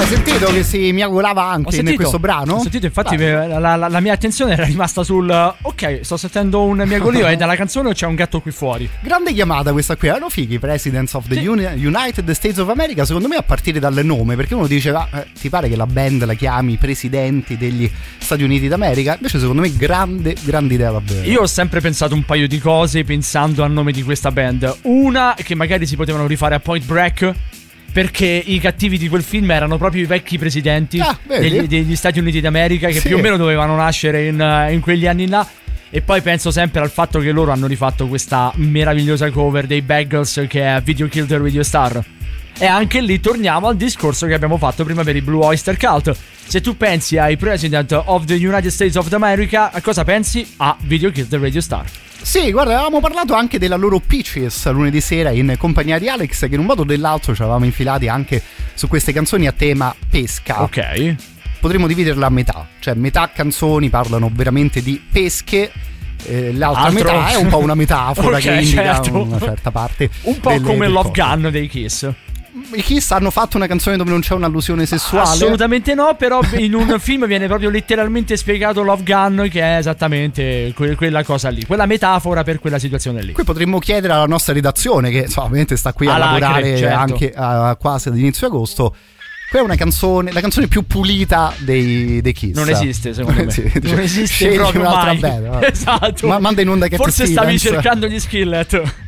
Hai sentito che si miagolava anche in questo brano? Ho sentito, infatti la mia attenzione era rimasta sul ok, sto sentendo un miagolio e dalla canzone c'è un gatto qui fuori. Grande chiamata questa qui, erano fighi, Presidents of the United States of America, secondo me a partire dal nome, perché uno dice ti pare che la band la chiami Presidenti degli Stati Uniti d'America? Invece secondo me grande idea davvero. Io ho sempre pensato un paio di cose pensando al nome di questa band. Una, che magari si potevano rifare a Point Break, perché i cattivi di quel film erano proprio i vecchi presidenti degli Stati Uniti d'America, che più o meno dovevano nascere in quegli anni là. E poi penso sempre al fatto che loro hanno rifatto questa meravigliosa cover dei Bangles, che è Video Killed the Radio Star. E anche lì torniamo al discorso che abbiamo fatto prima per i Blue Oyster Cult. Se tu pensi ai President of the United States of America, a cosa pensi? A Video Killed the Radio Star. Sì, guarda, avevamo parlato anche della loro Peaches lunedì sera in compagnia di Alex, che in un modo o dell'altro ci avevamo infilati anche su queste canzoni a tema pesca. Ok. Potremmo dividerla a metà, cioè metà canzoni parlano veramente di pesche, l'altra metà è un po' una metafora che indica una certa parte. Un po' come Love Gun dei Kiss. I Kiss hanno fatto una canzone dove non c'è un'allusione sessuale? Assolutamente no, però in un film viene proprio letteralmente spiegato Love Gun, che è esattamente quella cosa lì, quella metafora per quella situazione lì. Qui potremmo chiedere alla nostra redazione, che ovviamente sta qui a lavorare anche quasi ad inizio agosto. Qui è una canzone, la canzone più pulita dei Kiss. Non esiste, secondo me. Sì, non esiste proprio un'altra mai. band. Esatto. Ma manda in onda che forse stavi cercando gli Skillet.